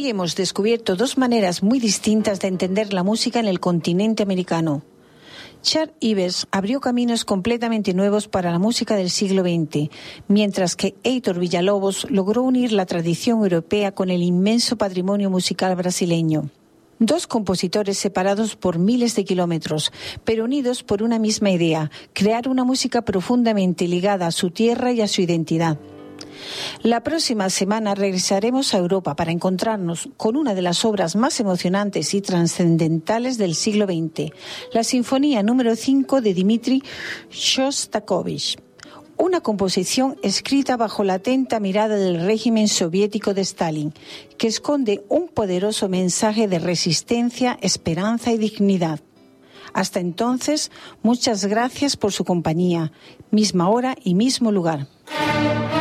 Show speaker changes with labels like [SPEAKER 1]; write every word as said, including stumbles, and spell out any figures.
[SPEAKER 1] Hoy hemos descubierto dos maneras muy distintas de entender la música en el continente americano. Charles Ives abrió caminos completamente nuevos para la música del siglo veinte, mientras que Heitor Villa-Lobos logró unir la tradición europea con el inmenso patrimonio musical brasileño. Dos compositores separados por miles de kilómetros, pero unidos por una misma idea: crear una música profundamente ligada a su tierra y a su identidad. La próxima semana regresaremos a Europa para encontrarnos con una de las obras más emocionantes y trascendentales del siglo veinte, la Sinfonía número cinco de Dmitri Shostakovich, una composición escrita bajo la atenta mirada del régimen soviético de Stalin, que esconde un poderoso mensaje de resistencia, esperanza y dignidad. Hasta entonces, muchas gracias por su compañía. Misma hora y mismo lugar.